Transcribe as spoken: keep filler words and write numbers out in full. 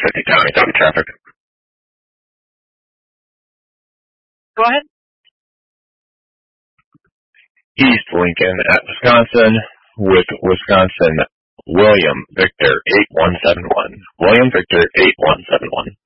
fifty County, copy traffic. Go ahead. East Lincoln at Wisconsin with Wisconsin William Victor eight one seven one. William Victor eight one seven one.